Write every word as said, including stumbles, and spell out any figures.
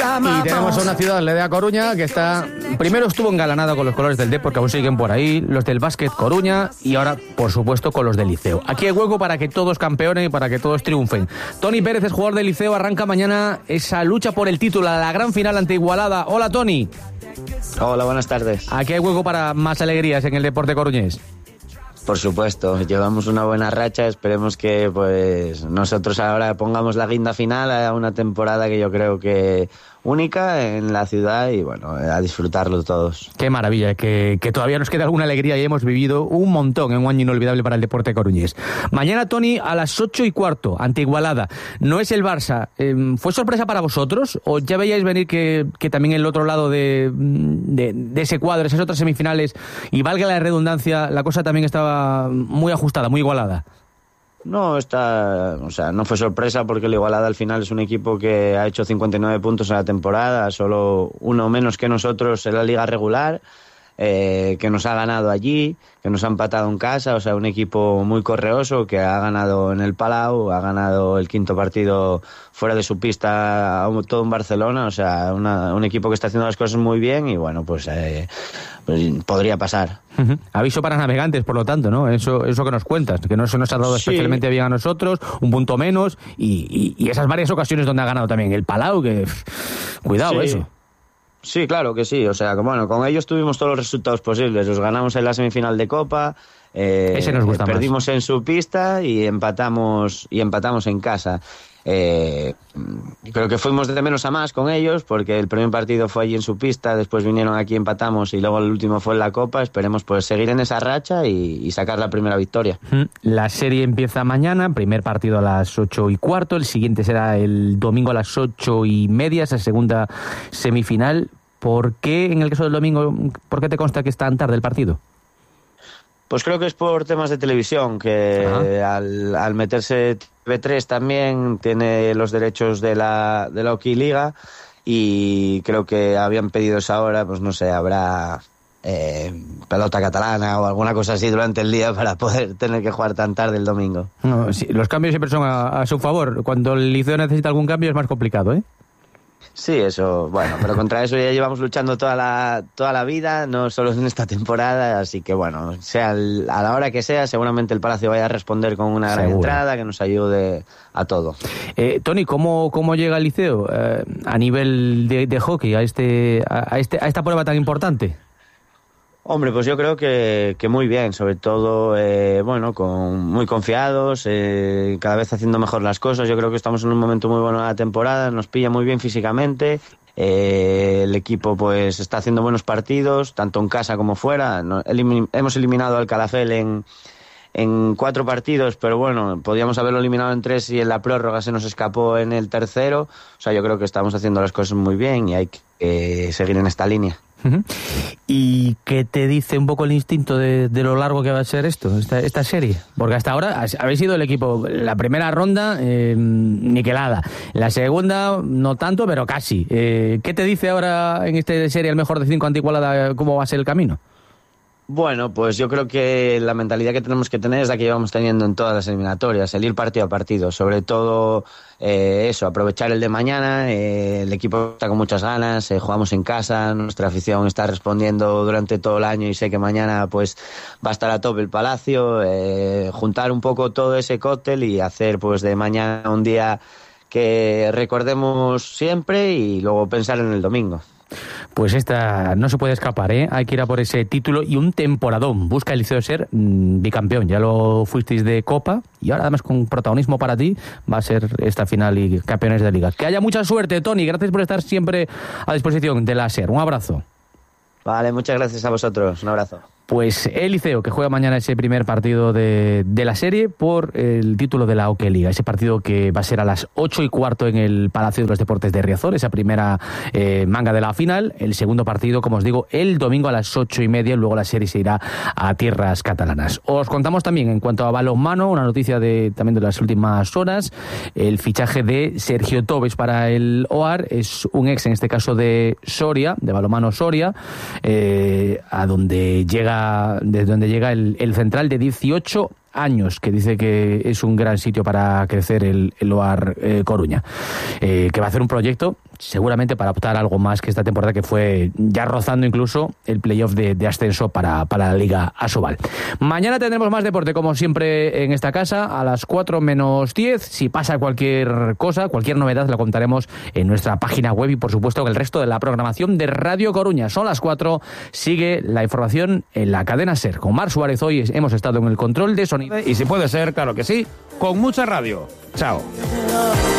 Y tenemos a una ciudad, la de A Coruña, que está... Primero estuvo engalanada con los colores del Depor, que aún siguen por ahí, los del Básquet Coruña, y ahora, por supuesto, con los del Liceo. Aquí hay hueco para que todos campeonen y para que todos triunfen. Toni Pérez es jugador del Liceo, arranca mañana esa lucha por el título, la gran final ante Igualada. Hola, Toni. Hola, buenas tardes. Aquí hay hueco para más alegrías en el deporte coruñés. Por supuesto, llevamos una buena racha, esperemos que pues nosotros ahora pongamos la guinda final a una temporada que yo creo que única en la ciudad y bueno, a disfrutarlo todos. Qué maravilla, que, que todavía nos queda alguna alegría y hemos vivido un montón en un año inolvidable para el deporte coruñés. Mañana, Toni, a las ocho y cuarto, ante Igualada. No es el Barça. Eh, ¿Fue sorpresa para vosotros o ya veíais venir que, que también el otro lado de, de, de ese cuadro, esas otras semifinales, y valga la redundancia, la cosa también estaba muy ajustada, muy igualada? No, está, o sea, no fue sorpresa porque el Igualada al final es un equipo que ha hecho cincuenta y nueve puntos en la temporada, solo uno menos que nosotros en la liga regular, eh, que nos ha ganado allí, que nos ha empatado en casa, o sea, un equipo muy correoso que ha ganado en el Palau, ha ganado el quinto partido fuera de su pista, todo en Barcelona, o sea, una, un equipo que está haciendo las cosas muy bien y bueno, pues, eh, pues podría pasar. Uh-huh. Aviso para navegantes, por lo tanto, ¿no? Eso, eso que nos cuentas, que no se nos ha dado sí. especialmente bien a nosotros, un punto menos, y, y, y esas varias ocasiones donde ha ganado también el Palau, que pff, cuidado sí. eso. Sí, claro que sí, o sea, que, bueno, con ellos tuvimos todos los resultados posibles, los ganamos en la semifinal de Copa, eh, Ese nos gusta perdimos más. en su pista y empatamos y empatamos en casa. Eh, creo que fuimos de menos a más con ellos porque el primer partido fue allí en su pista, después vinieron aquí, empatamos y luego el último fue en la Copa. Esperemos pues seguir en esa racha y, y sacar la primera victoria. La serie empieza mañana, primer partido a las ocho y cuarto, el siguiente será el domingo a las ocho y media, esa segunda semifinal. ¿Por qué en el caso del domingo, por qué te consta que es tan tarde el partido? Pues creo que es por temas de televisión, que al, al meterse T V tres también tiene los derechos de la, de la Hockey Liga y creo que habían pedido esa hora, pues no sé, habrá eh, pelota catalana o alguna cosa así durante el día para poder tener que jugar tan tarde el domingo. No, sí, los cambios siempre son a, a su favor. Cuando el Liceo necesita algún cambio es más complicado, ¿eh? Sí, eso, bueno, pero contra eso ya llevamos luchando toda la toda la vida, no solo en esta temporada, así que bueno, sea el, a la hora que sea, seguramente el Palacio vaya a responder con una gran Seguro. entrada que nos ayude a todo. Eh, Toni, ¿cómo, ¿cómo llega el Liceo eh, a nivel de, de hockey a este, a, este a esta prueba tan importante? Hombre, pues yo creo que, que muy bien, sobre todo, eh, bueno, con muy confiados, eh, cada vez haciendo mejor las cosas. Yo creo que estamos en un momento muy bueno de la temporada, nos pilla muy bien físicamente, eh, el equipo pues está haciendo buenos partidos, tanto en casa como fuera. No, elim- hemos eliminado al Calafell en, en cuatro partidos, pero bueno, podíamos haberlo eliminado en tres y en la prórroga se nos escapó en el tercero. O sea, yo creo que estamos haciendo las cosas muy bien y hay que eh, seguir en esta línea. Uh-huh. ¿Y qué te dice un poco el instinto de, de lo largo que va a ser esto, esta, esta serie? Porque hasta ahora habéis sido el equipo, la primera ronda eh, niquelada, la segunda no tanto, pero casi. Eh, ¿Qué te dice ahora en esta serie el mejor de cinco ante Igualada, cómo va a ser el camino? Bueno, pues yo creo que la mentalidad que tenemos que tener es la que llevamos teniendo en todas las eliminatorias, el ir partido a partido, sobre todo eh, eso, aprovechar el de mañana, eh, el equipo está con muchas ganas, eh, jugamos en casa, nuestra afición está respondiendo durante todo el año y sé que mañana pues va a estar a tope el Palacio, eh, juntar un poco todo ese cóctel y hacer pues de mañana un día que recordemos siempre y luego pensar en el domingo. Pues esta no se puede escapar, ¿eh? Hay que ir a por ese título y un temporadón. Busca el Liceo ser mmm, bicampeón. Ya lo fuisteis de Copa y ahora además con protagonismo para ti va a ser esta final y campeones de Liga. Que haya mucha suerte, Toni. Gracias por estar siempre a disposición de la SER. Un abrazo. Vale, muchas gracias a vosotros. Un abrazo. Pues el Liceo, que juega mañana ese primer partido de, de la serie por el título de la Hockey Liga. Ese partido que va a ser a las ocho y cuarto en el Palacio de los Deportes de Riazor, esa primera eh, manga de la final. El segundo partido, como os digo, el domingo a las ocho y media. Luego la serie se irá a tierras catalanas. Os contamos también, en cuanto a balonmano, una noticia de también de las últimas horas. El fichaje de Sergio Tobes para el O A R. Es un ex, en este caso, de Soria, de balonmano Soria, eh, a donde llega desde donde llega el, el central de dieciocho años, que dice que es un gran sitio para crecer el, el O A R eh, Coruña, eh, que va a hacer un proyecto seguramente para optar a algo más que esta temporada, que fue ya rozando incluso el playoff de, de ascenso para, para la Liga Asobal. Mañana tendremos más deporte, como siempre, en esta casa, a las cuatro menos diez. Si pasa cualquier cosa, cualquier novedad, la contaremos en nuestra página web y, por supuesto, en el resto de la programación de Radio Coruña. Son las cuatro, sigue la información en la cadena SER. Con Mar Suárez hoy hemos estado en el control de sonido. Y si puede ser, claro que sí, con mucha radio. Chao.